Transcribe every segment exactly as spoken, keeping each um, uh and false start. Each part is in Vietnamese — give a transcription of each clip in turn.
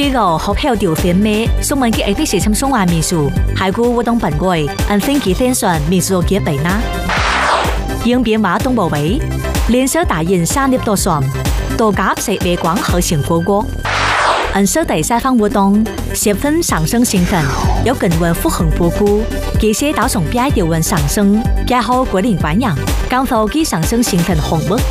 幾個學校調片咩？中文嘅 A P 是參中華民俗，海古活動本位，按分級天選民俗嘅備拿。應變馬東部位，連手大型三粒多船，多甲食月光和成果果。按手第採訪活動，十分上升興奮，有更為復恆報告，這些導從邊調溫上升，結合國連關陽，剛好其上升興奮項目。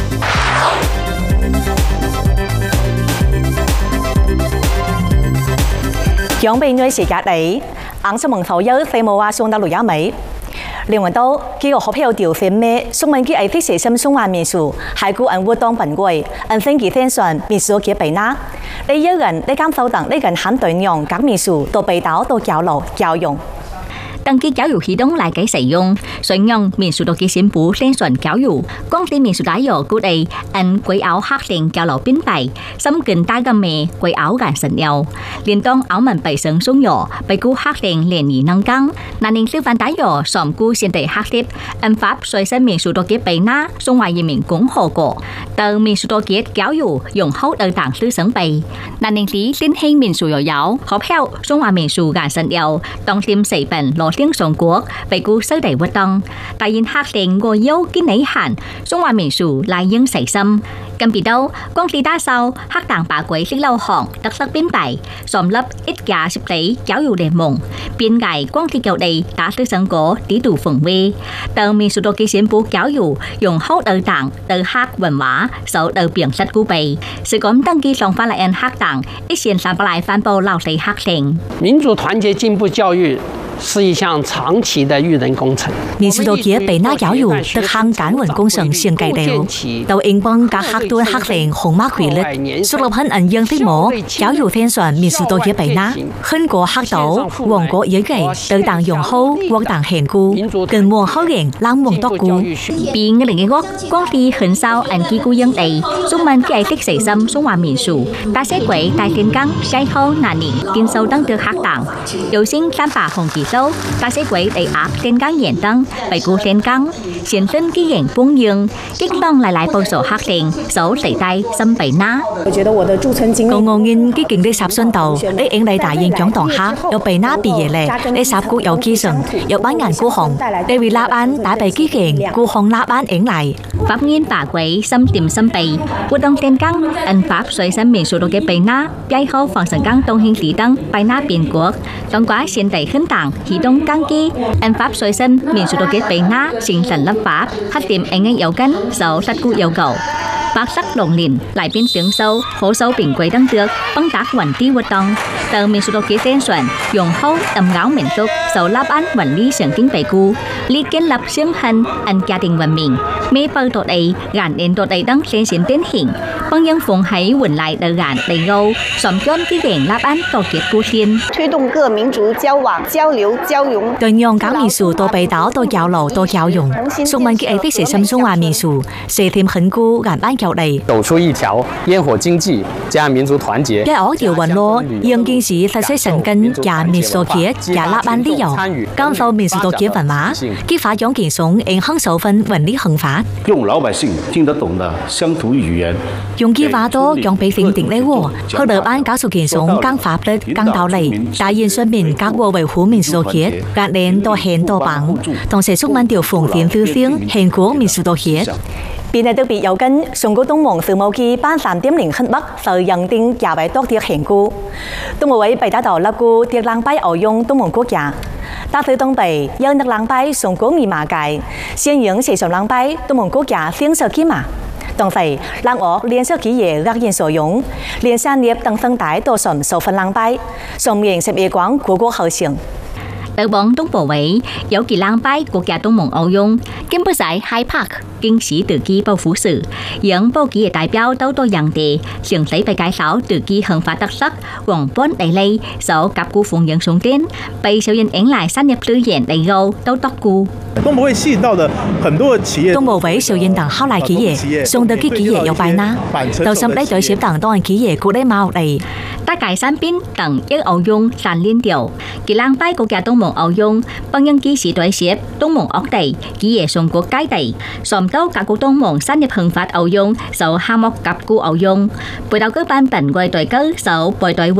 將被愛時隔離，硬出門頭有飛毛話送到六一尾。另外到幾個學校調片咩？中文嘅愛飛寫心中華民俗，係古按活動本位，按分級天選民俗嘅備拿。你有人你感受到你人肯對用各民俗到被導到交流教用。登記教育系統來給使用，選用民俗到嘅新補先選教育，光啲民俗大有鼓勵按鬼拗客令交流編排，深近大嘅咩鬼拗眼神遊，連當拗文百姓鬆遊，被顧客令聯誼能講，難令小販大有上顧現地客貼，按法隨身民俗到嘅備拿，中華人民共和國，到民俗到嘅教育用好而當師生備，難令啲典型民俗又有，學校中華民俗眼神遊，當點四本攞tiếng Trung Quốc về cụ sơ đầy hoạt động, đại diện hạt lệnh ngồi yếu kinh nấy hẳn, Trung Hoa民俗lại những xảy xâm. Cầm bị đâu, công ty đa sau, hạt tàng bà quấy lịch lâu hỏng, đặc sắc biến bài, xóm lấp ít gà sắp lấy giáo dục đề mộng, biến gài công ty kéo đầy đã tư sân cổ tí đủ phường vi. Tờ民俗đô ký xuyên bố giáo dục, dùng hốt ở tảng, từ hạt văn hóa, sau từ biển sách cú bày. Sự cấm đăng ký xong phát lại ăn hạt tảng, ít xuyên sản phát lại phán bầu lao xây hạt lệnh. 民主团结进步教育 是一項長期的育人工程。 民俗到嘅備拿教育得項簡文工程先計了，到英邦各客端客令紅馬規律，樹立很銀樣的模教育天選民俗到嘅備拿，很過客島王國野計得當用好獲當恆固，更望好人冷望多固。變嘅另一個光地很少按基固應地，中文嘅的細心中華民俗，大些鬼大天光西後難年見受當得客當，有星三百紅旗。大些鬼地壓天光演燈，被顧天光，先身機型豐盈，激動來來報數客令，數地帶心備拿。 我覺得我的駐村經歷， 個我因機勁的十順道，你應嚟大應講堂客，有備拿畢業咧，你十股有基層，有班人孤紅，你會立案打被機勁，孤紅立案應嚟。法院把鬼心點心備，活動天光，按法隨身民俗到嘅備拿，最後防神光東興地燈，備拿變國，當quả現地很大。 啟動登記，按法隨身民俗到嘅備拿，形成立法，核點應應有根，守實固有cầu。白色龍年來邊整收，好收bình貴登được，幫達雲地活動。từ民俗到嘅tên選，用好tầm gáo民俗，守立án quản lý sản kinh bày cụ, lý kiến lập xương hân, ăn gia đình văn minh, mê bờ tổ đầy, gắn đến tổ đầy đăng sen xin tiến hình, bằng những phùng hãy quần lại đờ gắn đầy gâu, xóm chôn cái ghen lập án tổ kiệt cụ thiên. 推動各民族交往、交流、交融。 對讓搞民俗到被導到交流到交融，中文嘅 A P 是深中華民俗，社添很固眼班交嚟。 走出一條煙火經濟加民族團結。 一我條運咯，讓件事實際成根加民俗結加立案理由，感受民俗到結文化，激發養健松影響受分文理恆法。 用老百姓聽得懂的鄉土語言， 用激發多讓俾定定呢喎，去立案搞熟健松更法律更道理，大現順便搞過維護民俗結，隔年多獻多棒，同時促進條風電標聲獻過民俗到結。 變係特別有根，上個東盟事務機班三點零黑北受認定廿位多啲慶顧，東盟位被打到立顧啲冷擺歐用東盟國家，打去東北有啲冷擺上個密碼界，先影四十冷擺東盟國家先手機嘛，當時冷我連手機嘢額然所用，連三葉等分帶多上數分冷擺，上面十月光國國後成。 Ở bóng Đông Bộ Vĩ, dấu kỳ lang bái quốc gia Đông Mông Âu Dung, kim bức giải Hyde Park, kinh sĩ từ kỳ bao phủ sự, dẫn bao kỳ đại biểu đấu đô dàng đề, xưởng lấy bài cái sáu từ kỳ hưng phá đặc sắc, quảng bốn đầy lây, sáu cặp cu phụng dẫn xuống tên, bây sau dân ảnh lại sát nhập tư diện đầy gâu, đấu tóc cu. 东部会吸引到的很多企业， 东部會受引等好來企業，送到啲企業有bài na，đầu xâm lấy đối xếp等當企業cũng lấy màu đầy. Tất cả sản品等一Âu Dung sản liên điều, kỳ lang bái quốc gia Đông Mông Âu Dung, bằng những kỹ sĩ đối xếp Đông Mông Ốc đầy,企業送國cái đầy, xóm đấu cả của Đông Mông sát nhập hưng phát Âu Dung, sau hai mốc cặp của Âu Dung, buổi đầu cơ ban tận quay tuổi cơ, sau buổi tuổi